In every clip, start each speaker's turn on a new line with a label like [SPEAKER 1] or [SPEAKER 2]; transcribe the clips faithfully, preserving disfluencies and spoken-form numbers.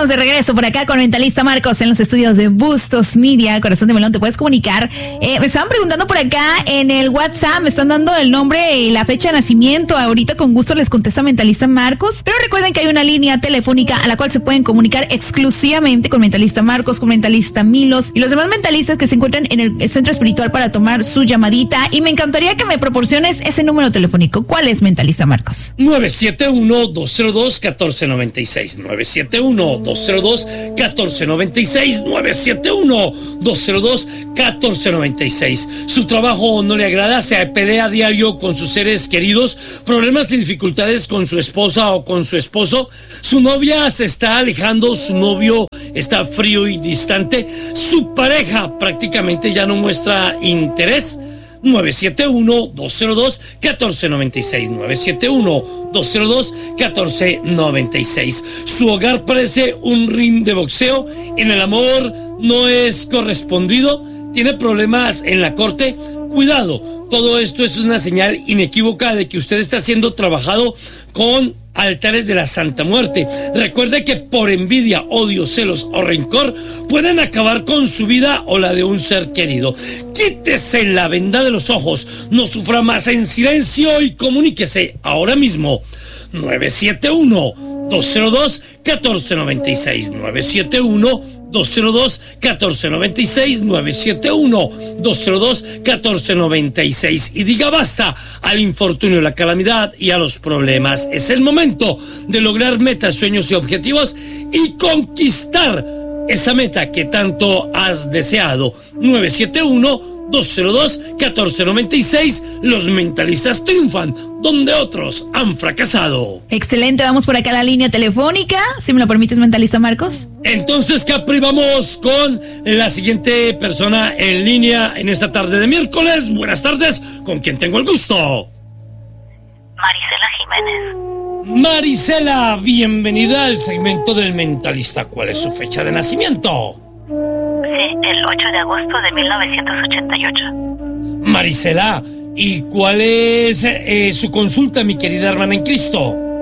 [SPEAKER 1] estamos de regreso por acá con Mentalista Marcos en los estudios de Bustos Media, Corazón de Melón. Te puedes comunicar. Eh, me estaban preguntando por acá en el WhatsApp, me están dando el nombre y la fecha de nacimiento. Ahorita con gusto les contesta Mentalista Marcos. Pero recuerden que hay una línea telefónica a la cual se pueden comunicar exclusivamente con Mentalista Marcos, con Mentalista Milos y los demás mentalistas que se encuentran en el centro espiritual para tomar su llamadita. Y me encantaría que me proporciones ese número telefónico. ¿Cuál es, Mentalista Marcos?
[SPEAKER 2] nueve siete uno, dos cero dos, uno cuatro nueve seis. nueve siete uno, dos cero dos, uno cuatro nueve seis. nueve siete uno, dos cero dos, uno cuatro nueve seis. Su trabajo no le agrada, se pelea a diario con sus seres queridos, problemas y dificultades con su esposa o con su esposo. Su novia se está alejando, su novio está frío y distante. Su pareja prácticamente ya no muestra interés. nueve siete uno, dos cero dos, uno cuatro nueve seis. nueve siete uno, dos cero dos, uno cuatro nueve seis. Su hogar parece un ring de boxeo. En el amor no es correspondido. Tiene problemas en la corte. Cuidado, todo esto es una señal inequívoca de que usted está siendo trabajado con altares de la Santa Muerte. Recuerde que por envidia, odio, celos o rencor pueden acabar con su vida o la de un ser querido. Quítese la venda de los ojos, no sufra más en silencio y comuníquese ahora mismo. nueve siete uno, dos cero dos, uno cuatro nueve seis. nueve siete uno, dos cero dos, uno cuatro nueve seis. nueve siete uno, dos cero dos, uno cuatro nueve seis. Y diga basta al infortunio, la calamidad y a los problemas. Es el momento de lograr metas, sueños y objetivos y conquistar esa meta que tanto has deseado. nueve siete uno, dos cero dos, uno cuatro nueve seis. Los mentalistas triunfan donde otros han fracasado.
[SPEAKER 1] Excelente, vamos por acá a la línea telefónica. Si me lo permites, Mentalista Marcos.
[SPEAKER 2] Entonces, Capri, vamos con la siguiente persona en línea en esta tarde de miércoles. Buenas tardes, ¿con quién tengo el gusto?
[SPEAKER 3] Marisela Jiménez.
[SPEAKER 2] Marisela, bienvenida al segmento del Mentalista. ¿Cuál es su fecha de nacimiento?
[SPEAKER 3] Sí, el ocho de agosto de mil novecientos ochenta y ocho.
[SPEAKER 2] Marisela, ¿y cuál es eh, su consulta, mi querida hermana en Cristo?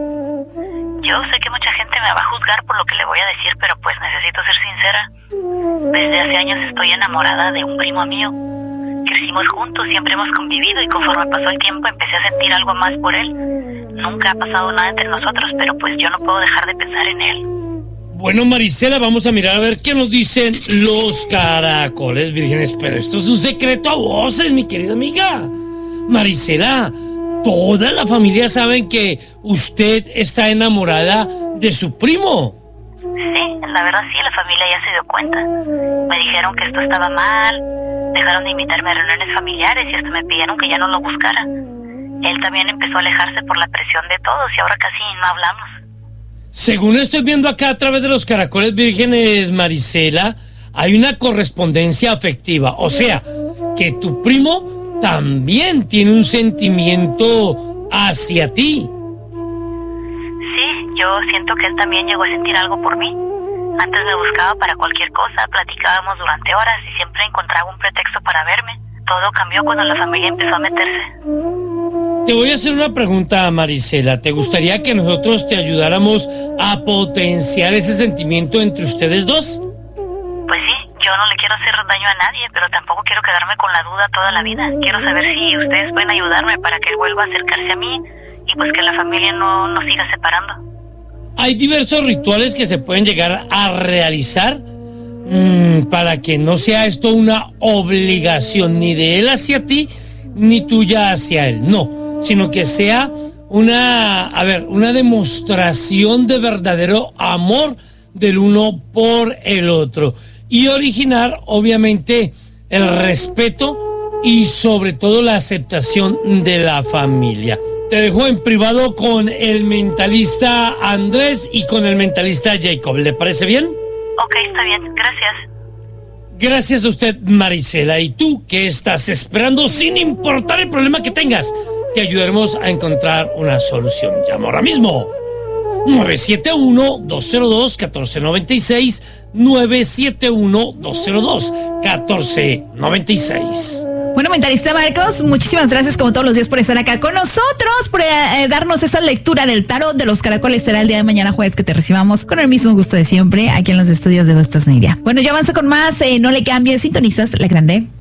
[SPEAKER 3] Yo sé que mucha gente me va a juzgar por lo que le voy a decir, pero pues necesito ser sincera. Desde hace años estoy enamorada de un primo mío. Crecimos juntos, siempre hemos convivido y conforme pasó el tiempo empecé a sentir algo más por él. Nunca ha pasado nada entre nosotros, pero pues yo no puedo dejar de pensar en él.
[SPEAKER 2] Bueno, Marisela, vamos a mirar a ver qué nos dicen los caracoles vírgenes, pero esto es un secreto a voces, mi querida amiga. Marisela, toda la familia saben que usted está enamorada de su primo.
[SPEAKER 3] Sí, la verdad sí, la familia ya se dio cuenta. Me dijeron que esto estaba mal, dejaron de invitarme a reuniones familiares y hasta me pidieron que ya no lo buscara. Él también empezó a alejarse por la presión de todos y ahora casi no hablamos.
[SPEAKER 2] Según estoy viendo acá a través de los caracoles vírgenes, Marisela, hay una correspondencia afectiva. O sea, que tu primo también tiene un sentimiento hacia ti.
[SPEAKER 3] Sí, yo siento que él también llegó a sentir algo por mí. Antes me buscaba para cualquier cosa, platicábamos durante horas y siempre encontraba un pretexto para verme. Todo cambió cuando la familia empezó a meterse.
[SPEAKER 2] Te voy a hacer una pregunta, Marisela. ¿Te gustaría que nosotros te ayudáramos a potenciar ese sentimiento entre ustedes dos?
[SPEAKER 3] Pues sí, yo no le quiero hacer daño a nadie, pero tampoco quiero quedarme con la duda toda la vida. Quiero saber si ustedes pueden ayudarme para que él vuelva a acercarse a mí y pues que la familia no nos siga separando.
[SPEAKER 2] Hay diversos rituales que se pueden llegar a realizar mmm, para que no sea esto una obligación ni de él hacia ti ni tuya hacia él, no, sino que sea una, a ver, una demostración de verdadero amor del uno por el otro y originar, obviamente, el respeto y sobre todo la aceptación de la familia. Te dejo en privado con el mentalista Andrés y con el mentalista Jacob. ¿Le parece bien?
[SPEAKER 3] Ok, está bien, gracias.
[SPEAKER 2] Gracias a usted, Marisela. ¿Y tú qué estás esperando? Sin importar el problema que tengas, te ayudaremos a encontrar una solución. Llama ahora mismo. nueve siete uno, dos cero dos, uno cuatro nueve seis. nueve siete uno, dos cero dos, uno cuatro nueve seis.
[SPEAKER 1] Bueno, mentalista Marcos, muchísimas gracias como todos los días por estar acá con nosotros, por eh, darnos esa lectura del tarot de los caracoles. Será el día de mañana jueves que te recibamos con el mismo gusto de siempre aquí en los estudios de Bustos Media. Bueno, yo avanzo con más, eh, no le cambies, sintonizas La Grande.